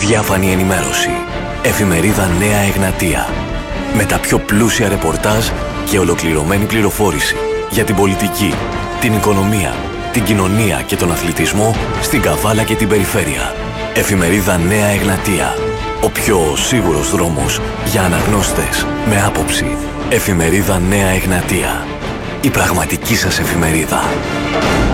διάφανη ενημέρωση. Εφημερίδα Νέα Εγνατία. Με τα πιο πλούσια ρεπορτάζ και ολοκληρωμένη πληροφόρηση για την πολιτική, την οικονομία, την κοινωνία και τον αθλητισμό στην Καβάλα και την περιφέρεια. Εφημερίδα Νέα Εγνατία. Ο πιο σίγουρος δρόμος για αναγνώστες με άποψη. Εφημερίδα Νέα Εγνατία. Η πραγματική σας εφημερίδα.